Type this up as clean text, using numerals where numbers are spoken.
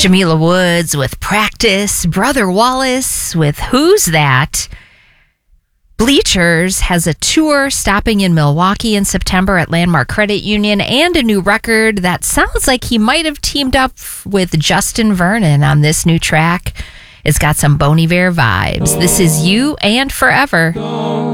Jamila Woods with Practice. Brother Wallace with Who's That? Bleachers has a tour stopping in Milwaukee in September at Landmark Credit Union and a new record that sounds like he might have teamed up with Justin Vernon on this new track. It's got some Bon Iver vibes. This is You and Forever.